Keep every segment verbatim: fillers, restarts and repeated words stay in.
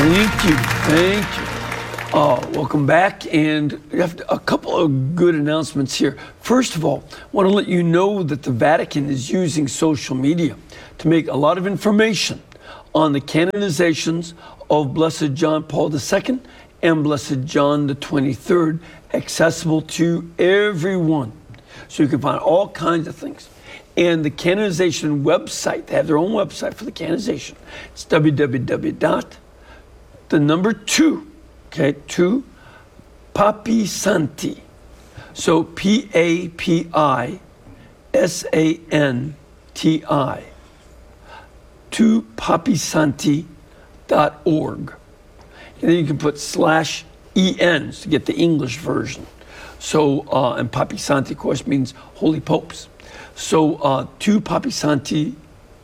Thank you. Thank you. Uh, welcome back, and we have a couple of good announcements here. First of all, I want to let you know that the Vatican is using social media to make a lot of information on the canonizations of Blessed John Paul the Second and Blessed John the twenty-third accessible to everyone. So you can find all kinds of things. And the canonization website, they have their own website for the canonization. It's w w w dot the number two, okay, two, Papi Santi. So P A P I S A N T I. two papi santi dot org. And then you can put slash E Ns to get the English version. So, uh, and Papi Santi, of course, means holy popes. So, uh, two papi santi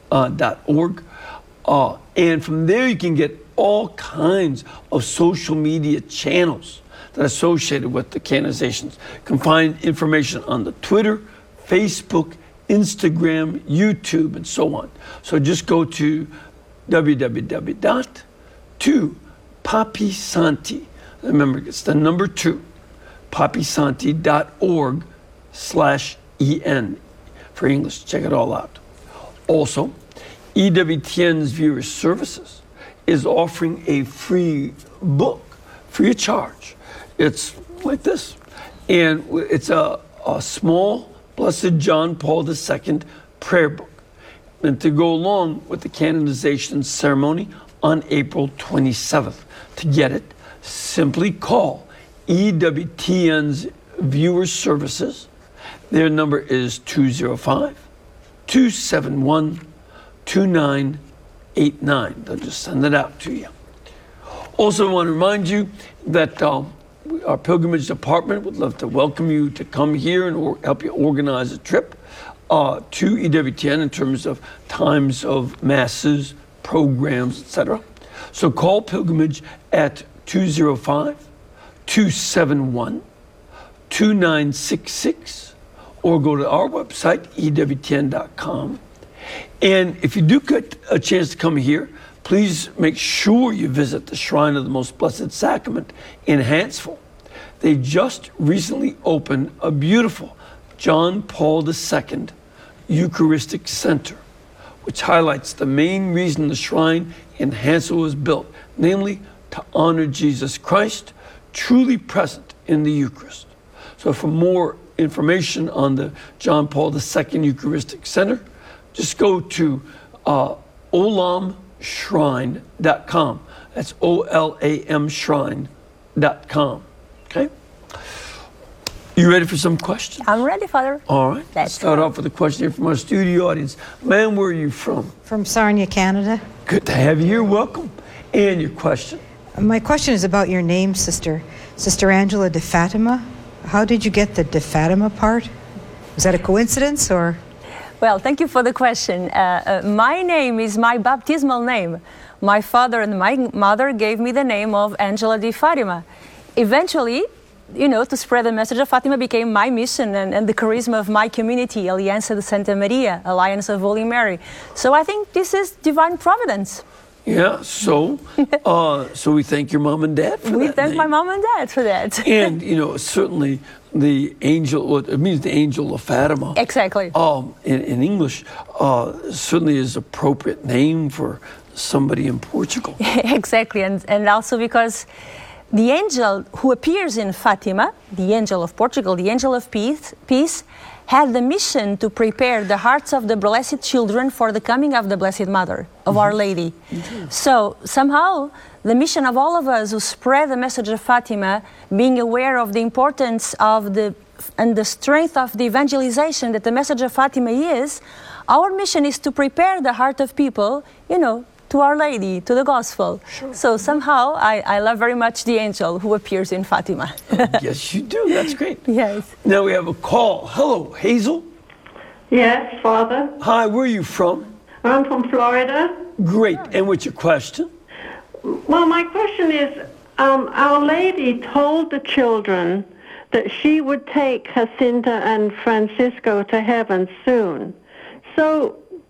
dot org. Uh, and from there, you can get all kinds of social media channels that are associated with the canonizations. You can find information on the Twitter, Facebook, Instagram, YouTube, and so on. So just go to w w w dot two papi santi. Remember, it's the number two, papi santi dot org slash E N for English. Check it all out. Also, E W T N's Viewer Services is offering a free book, free of charge. It's like this. And it's a, a small Blessed John Paul the Second prayer book. And to go along with the canonization ceremony on April twenty-seventh. To get it, simply call E W T N's Viewer Services. Their number is two oh five, two seven one, two nine eight nine. They'll just send it out to you. Also, I want to remind you that um, our pilgrimage department would love to welcome you to come here and or help you organize a trip uh, to E W T N in terms of times of masses, programs, et cetera. So call pilgrimage at two oh five, two seven one, two nine six six or go to our website, E W T N dot com. And if you do get a chance to come here, please make sure you visit the Shrine of the Most Blessed Sacrament in Hanceville. They just recently opened a beautiful John Paul the Second Eucharistic Center, which highlights the main reason the shrine in Hanceville was built, namely to honor Jesus Christ, truly present in the Eucharist. So for more information on the John Paul the Second Eucharistic Center, just go to uh, olam shrine dot com. That's O L A M shrine dot com. Okay? You ready for some questions? I'm ready, Father. All right. Let's Let's start go. off with a question here from our studio audience. Ma'am, where are you from? From Sarnia, Canada. Good to have you here. Welcome. And your question? My question is about your name, Sister. Sister Angela de Fatima. How did you get the de Fatima part? Was that a coincidence or? Well, thank you for the question. Uh, uh, my name is my baptismal name. My father and my mother gave me the name of Angela de Fatima. Eventually, you know, to spread the message of Fatima became my mission and, and the charisma of my community, Alianza de Santa Maria, Alliance of Holy Mary. So I think this is divine providence. Yeah, so uh, so we thank your mom and dad for We that thank name. my mom and dad for that. And, you know, certainly the angel, well, it means the angel of Fatima. Exactly. Um, in, in English, uh, certainly is appropriate name for somebody in Portugal. Exactly, and, and also because the angel who appears in Fatima, the angel of Portugal, the angel of peace, peace, had the mission to prepare the hearts of the blessed children for the coming of the Blessed Mother, of mm-hmm. Our Lady. Mm-hmm. So somehow, the mission of all of us who spread the message of Fatima, being aware of the importance of the and the strength of the evangelization that the message of Fatima is, our mission is to prepare the heart of people, you know, to Our Lady, to the Gospel. Sure. So somehow, I, I love very much the angel who appears in Fatima. Yes, you do. That's great. Yes. Now we have a call. Hello, Hazel. Yes, Father. Hi, where are you from? I'm from Florida. Great. And what's your question? Well, my question is, um, Our Lady told the children that she would take Jacinta and Francisco to heaven soon. So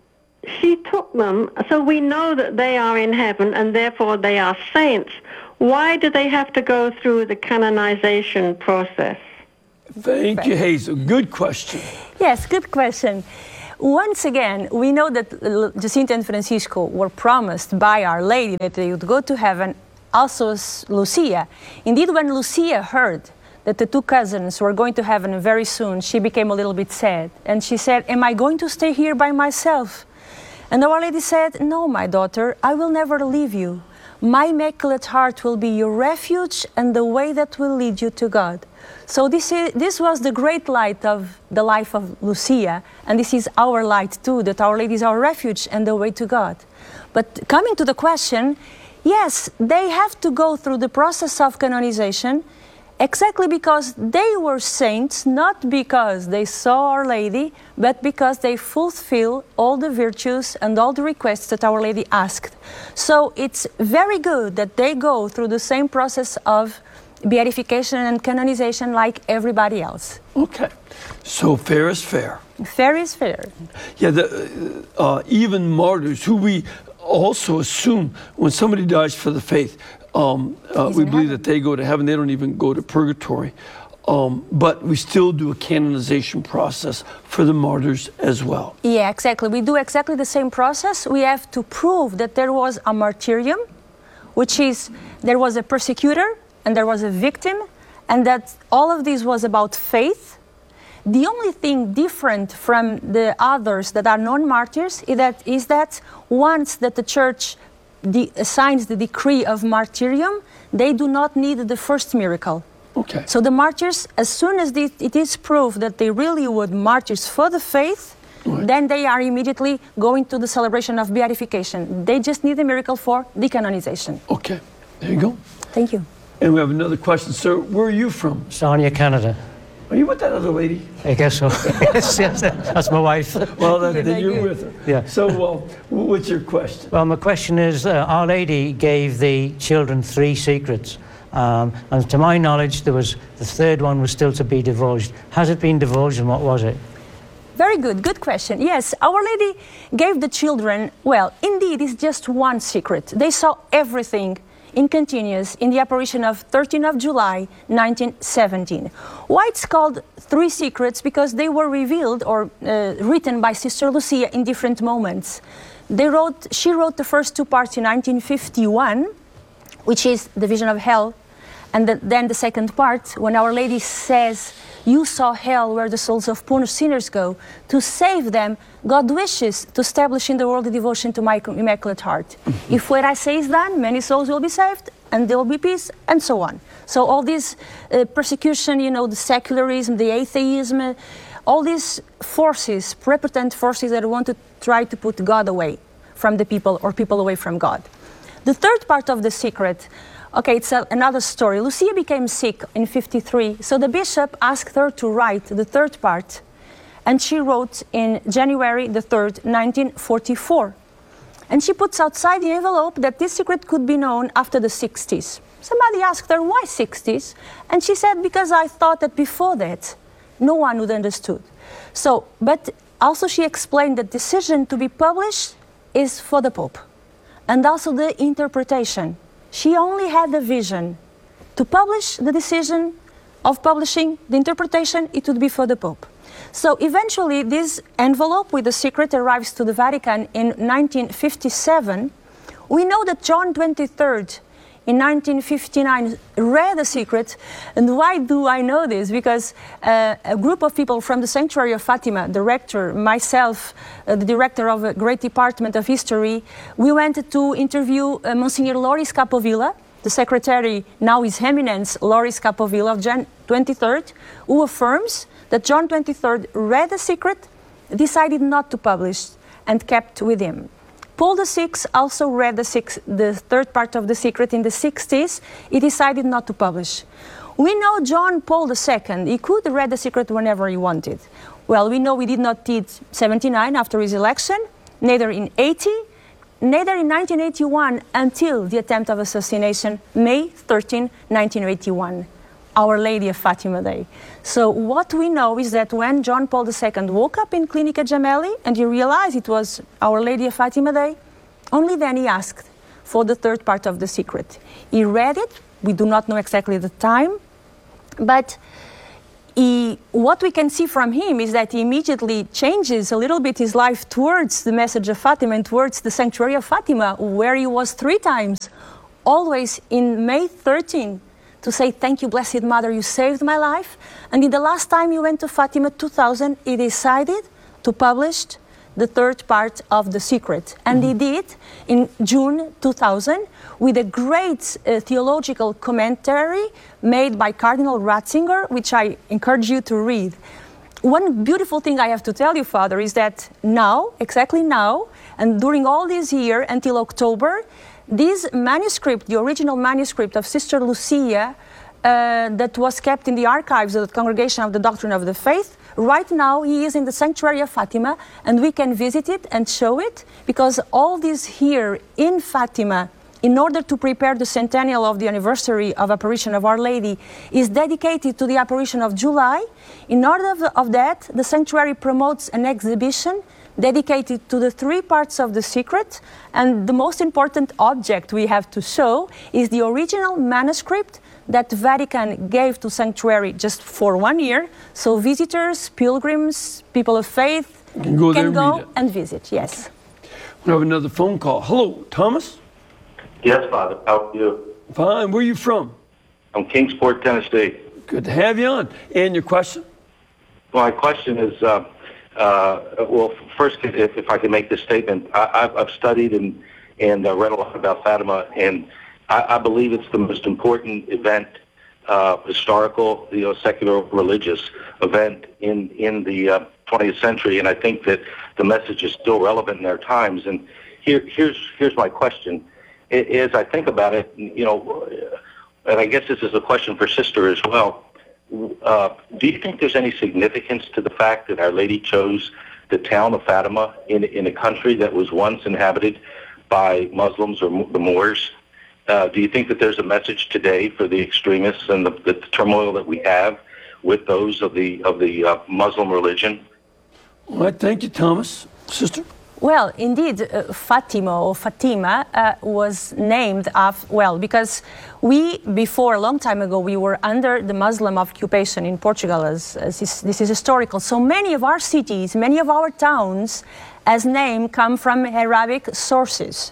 she took them, so we know that they are in heaven and therefore they are saints. Why do they have to go through the canonization process? Thank you, Hazel. Good question. Yes, good question. Once again, we know that Jacinta and Francisco were promised by Our Lady that they would go to heaven, also as Lucia. Indeed, when Lucia heard that the two cousins were going to heaven very soon, she became a little bit sad. And she said, am I going to stay here by myself? And Our Lady said, no, my daughter, I will never leave you. My Immaculate Heart will be your refuge and the way that will lead you to God. So this, is, this was the great light of the life of Lucia, and this is our light too, that Our Lady is our refuge and the way to God. But coming to the question, yes, they have to go through the process of canonization exactly because they were saints, not because they saw Our Lady, but because they fulfill all the virtues and all the requests that Our Lady asked. So it's very good that they go through the same process of beatification and canonization like everybody else. Okay, so fair is fair. Fair is fair. Yeah, the, uh, even martyrs, who we also assume when somebody dies for the faith, um, uh, we believe that they go to heaven. They don't even go to purgatory. Um, but we still do a canonization process for the martyrs as well. Yeah, exactly. We do exactly the same process. We have to prove that there was a martyrium, which is there was a persecutor, and there was a victim, and that all of this was about faith. The only thing different from the others that are non-martyrs is that, is that once that the Church de- assigns the decree of martyrium, they do not need the first miracle. Okay. So the martyrs, as soon as the, it is proved that they really were martyrs for the faith, right, then they are immediately going to the celebration of beatification. They just need a miracle for decanonization. Okay, there you go. Thank you. And we have another question. Sir, where are you from? Sarnia, Canada. Are you with that other lady? I guess so. yes, yes, that's my wife. Well, then, then you're with her. Yeah. So, well, what's your question? Well, my question is, uh, Our Lady gave the children three secrets. Um, and to my knowledge, there was the third one was still to be divulged. Has it been divulged, and what was it? Very good, good question. Yes, Our Lady gave the children, well, indeed, it's just one secret. They saw everything in continuous in the apparition of thirteenth of July, nineteen seventeen. Why it's called three secrets? Because they were revealed or uh, written by Sister Lucia in different moments. They wrote, she wrote the first two parts in nineteen fifty-one, which is the vision of hell, and the, then the second part, when Our Lady says, you saw hell where the souls of punished sinners go. To save them, God wishes to establish in the world the devotion to my Immaculate Heart. Mm-hmm. If what I say is done, many souls will be saved, and there will be peace, and so on. So all this uh, persecution, you know, the secularism, the atheism, uh, all these forces, prepotent forces that want to try to put God away from the people or people away from God. The third part of the secret, okay, it's a, another story. Lucia became sick in fifty-three, so the bishop asked her to write the third part, and she wrote in January the third, nineteen forty-four. And she puts outside the envelope that this secret could be known after the sixties. Somebody asked her, why sixties? And she said, because I thought that before that, no one would understood. So, but also she explained that decision to be published is for the Pope, and also the interpretation. She only had the vision. To publish the decision of publishing the interpretation, it would be for the Pope. So eventually this envelope with the secret arrives to the Vatican in nineteen fifty-seven. We know that John the twenty-third in nineteen fifty-nine read the secret. And why do I know this? Because uh, a group of people from the Sanctuary of Fatima, the rector, myself, uh, the director of a great department of history, we went to interview uh, Monsignor Loris Capovilla, the secretary, now His Eminence Loris Capovilla of John the twenty-third, who affirms that John the twenty-third read the secret, decided not to publish, and kept with him. Paul the sixth also read the, six, the third part of the secret in the sixties. He decided not to publish. We know John Paul the second, he could read the secret whenever he wanted. Well, we know he did not did seventy-nine after his election, neither in eighty, neither in nineteen eighty-one until the attempt of assassination, May thirteenth, nineteen eighty-one. Our Lady of Fatima Day. So what we know is that when John Paul the Second woke up in Clinica Gemelli and he realized it was Our Lady of Fatima Day, only then he asked for the third part of the secret. He read it, we do not know exactly the time, but he, what we can see from him is that he immediately changes a little bit his life towards the message of Fatima and towards the sanctuary of Fatima, where he was three times, always in May thirteenth, to say, thank you, Blessed Mother, you saved my life. And in the last time he went to Fatima, two thousand, he decided to publish the third part of The Secret. And mm-hmm. he did in June two thousand with a great uh, theological commentary made by Cardinal Ratzinger, which I encourage you to read. One beautiful thing I have to tell you, Father, is that now, exactly now, and during all this year until October, this manuscript, the original manuscript of Sister Lucia, uh, that was kept in the archives of the Congregation of the Doctrine of the Faith, right now he is in the Sanctuary of Fatima, and we can visit it and show it, because all this here in Fatima, in order to prepare the centennial of the anniversary of apparition of Our Lady, is dedicated to the apparition of July. In order of, of that, the sanctuary promotes an exhibition dedicated to the three parts of The Secret, and the most important object we have to show is the original manuscript that the Vatican gave to Sanctuary just for one year, so visitors, pilgrims, people of faith can go, can there go and, and visit, yes. Okay. We have another phone call. Hello, Thomas? Yes, Father. How are you? Fine. Where are you from? I'm Kingsport, Tennessee. Good to have you on. And your question? Well, my question is, uh, uh, well, first, if, if I can make this statement, I, I've, I've studied and, and uh, read a lot about Fatima, and I, I believe it's the most important event, uh, historical, you know, secular, religious event in, in the uh, twentieth century, and I think that the message is still relevant in our times. And here, here's, here's my question. As I think about it, you know, and I guess this is a question for Sister as well, uh, do you think there's any significance to the fact that Our Lady chose the town of Fatima in, in a country that was once inhabited by Muslims or the Moors? Uh, do you think that there's a message today for the extremists and the, the turmoil that we have with those of the, of the uh, Muslim religion? All right, thank you, Thomas. Sister? Well, indeed, uh, Fatima or Fatima uh, was named after, well, because we, before, a long time ago, we were under the Muslim occupation in Portugal, as, as is, this is historical. So many of our cities, many of our towns, as name, come from Arabic sources.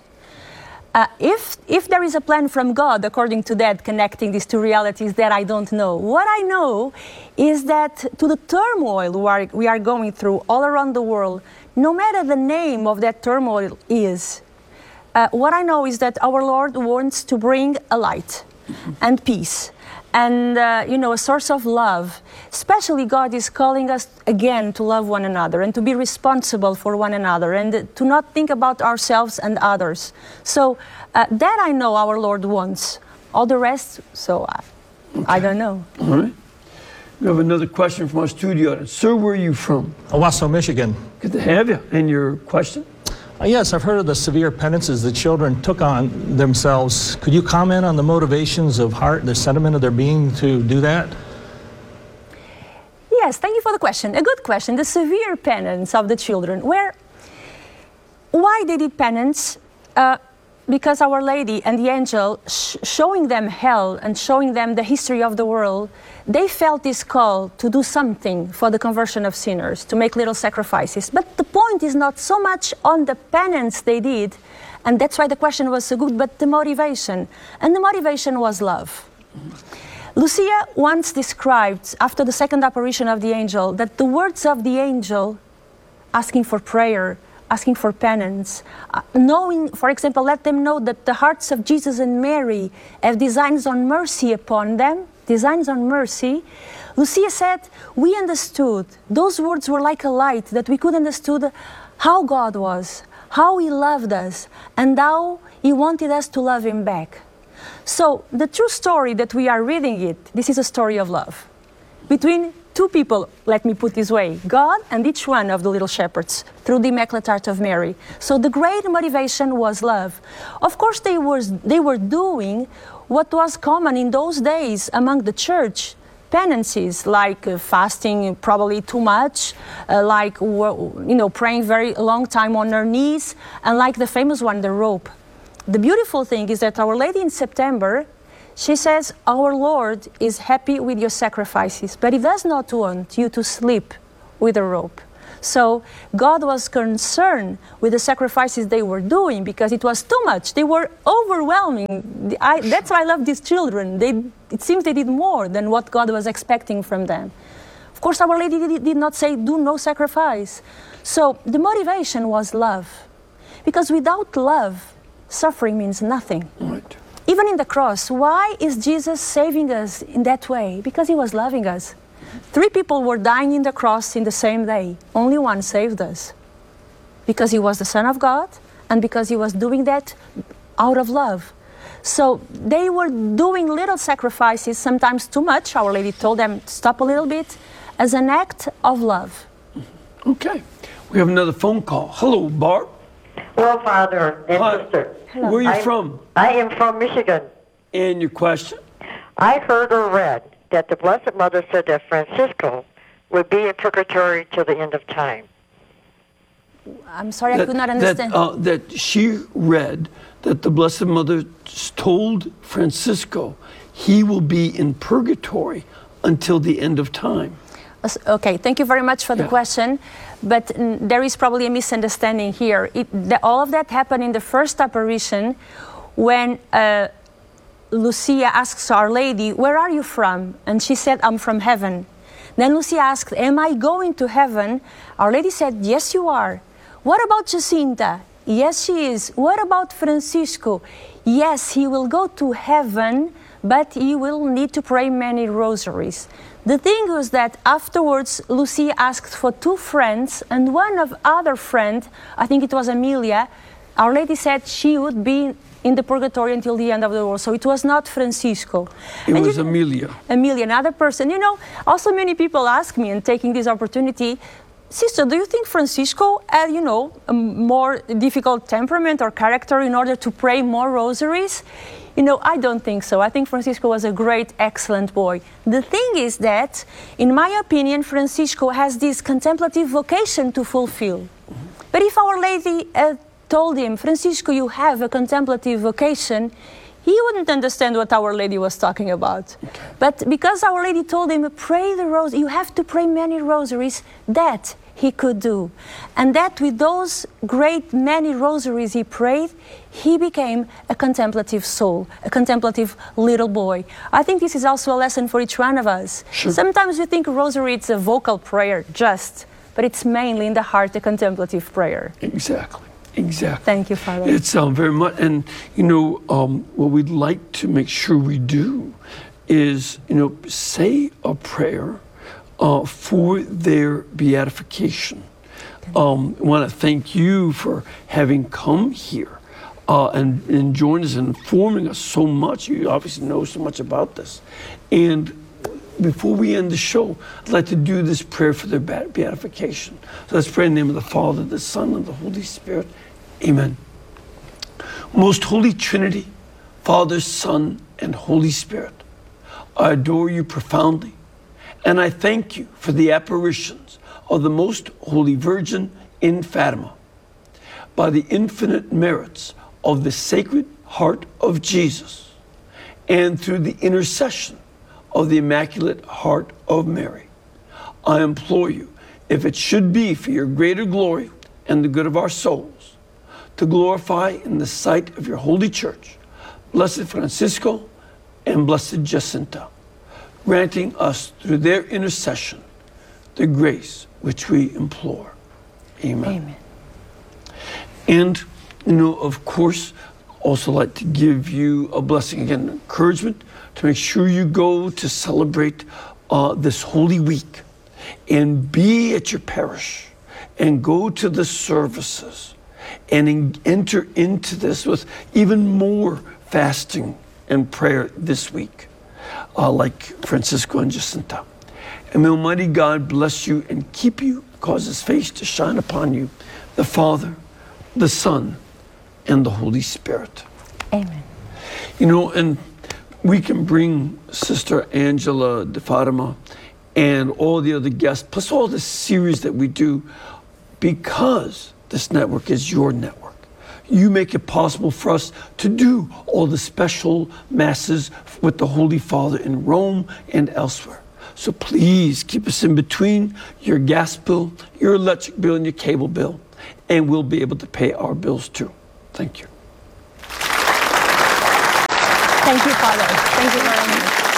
Uh, if, if there is a plan from God, according to that, connecting these two realities, that I don't know. What I know is that to the turmoil we are, we are going through all around the world, no matter the name of that turmoil is, uh, what I know is that our Lord wants to bring a light and peace and, uh, you know, a source of love. Especially God is calling us again to love one another and to be responsible for one another and to not think about ourselves and others. So uh, that I know our Lord wants. All the rest, so I, okay. I don't know. All right. We have another question from our studio audience. Sir, where are you from? Owasso, Michigan. Good to have you. And your question? Uh, yes, I've heard of the severe penances the children took on themselves. Could you comment on the motivations of heart, the sentiment of their being to do that? Yes, thank you for the question. A good question. The severe penance of the children. Where, why they did penance? Uh, because Our Lady and the angel, sh showing them hell and showing them the history of the world, they felt this call to do something for the conversion of sinners, to make little sacrifices. But the point is not so much on the penance they did, and that's why the question was so good, but the motivation. And the motivation was love. Lucia once described, after the second apparition of the angel, that the words of the angel, asking for prayer, asking for penance, uh, knowing, for example, let them know that the hearts of Jesus and Mary have designs on mercy upon them, designs on mercy. Lucia said, we understood, those words were like a light, that we could understood how God was, how He loved us, and how He wanted us to love Him back. So the true story that we are reading it, this is a story of love between two people, let me put this way, God and each one of the little shepherds through the Immaculate Heart of Mary. So the great motivation was love. Of course, they were, they were doing what was common in those days among the church, penances like uh, fasting probably too much, uh, like you know praying very long time on their knees, and like the famous one, the rope. The beautiful thing is that Our Lady in September, she says, our Lord is happy with your sacrifices, but He does not want you to sleep with a rope. So God was concerned with the sacrifices they were doing because it was too much. They were overwhelming. I, that's why I love these children. They, it seems they did more than what God was expecting from them. Of course, Our Lady did, did not say, do no sacrifice. So the motivation was love. Because without love, suffering means nothing. Right. Even in the cross, why is Jesus saving us in that way? Because He was loving us. Three people were dying in the cross in the same day. Only one saved us. Because He was the Son of God and because He was doing that out of love. So they were doing little sacrifices, sometimes too much. Our Lady told them, stop a little bit, as an act of love. Okay. We have another phone call. Hello, Barb. Hello, Father and Hi. Sister. Hello. Where are you I'm- from? I am from Michigan. And your question? I heard or read that the Blessed Mother said that Francisco would be in purgatory till the end of time. I'm sorry, I could not understand. That, uh, that she read that the Blessed Mother told Francisco he will be in purgatory until the end of time. Okay, thank you very much for the Yeah. question, but mm, there is probably a misunderstanding here. It, the, all of that happened in the first apparition when uh, Lucia asks Our Lady, where are you from? And she said, I'm from heaven. Then Lucia asked, am I going to heaven? Our Lady said, yes, you are. What about Jacinta? Yes, she is. What about Francisco? Yes, he will go to heaven, but he will need to pray many rosaries. The thing was that afterwards, Lucia asked for two friends, and one of other friend, I think it was Amelia, Our Lady said she would be in the purgatory until the end of the world. So it was not Francisco. It And was you- Amelia. Amelia, another person. You know, also many people ask me, and taking this opportunity, Sister, do you think Francisco had, you know, a more difficult temperament or character in order to pray more rosaries? You know, I don't think so. I think Francisco was a great, excellent boy. The thing is that, in my opinion, Francisco has this contemplative vocation to fulfill. But if Our Lady uh, told him, Francisco, you have a contemplative vocation, he wouldn't understand what Our Lady was talking about. Okay. But because Our Lady told him, pray the rose, you have to pray many rosaries, that he could do. And that with those great many rosaries he prayed, he became a contemplative soul, a contemplative little boy. I think this is also a lesson for each one of us. Sure. Sometimes we think rosary it's a vocal prayer, just, but it's mainly in the heart a contemplative prayer. Exactly. Exactly. Thank you, Father. It's um, very much, and you know, um, what we'd like to make sure we do is, you know, say a prayer uh, for their beatification. Um, I want to thank you for having come here uh, and, and joined us and informing us so much. You obviously know so much about this. And before we end the show, I'd like to do this prayer for their beatification. So let's pray in the name of the Father, the Son, and the Holy Spirit. Amen. Most Holy Trinity, Father, Son, and Holy Spirit, I adore you profoundly, and I thank you for the apparitions of the Most Holy Virgin in Fatima. By the infinite merits of the Sacred Heart of Jesus, and through the intercession of the Immaculate Heart of Mary, I implore you, if it should be for your greater glory and the good of our souls, to glorify in the sight of your holy church, Blessed Francisco and Blessed Jacinta, granting us through their intercession the grace which we implore. Amen. Amen. And, you know, of course, also like to give you a blessing, again, encouragement to make sure you go to celebrate uh, this Holy Week and be at your parish and go to the services and in, enter into this with even more fasting and prayer this week, uh, like Francisco and Jacinta. And may Almighty God bless you and keep you, cause his face to shine upon you, the Father, the Son, and the Holy Spirit. Amen. You know, and we can bring Sister Angela de Fatima and all the other guests, plus all the series that we do, because this network is your network. You make it possible for us to do all the special masses with the Holy Father in Rome and elsewhere. So please keep us in between your gas bill, your electric bill, and your cable bill, and we'll be able to pay our bills too. Thank you. Thank you, Father. Thank you very much.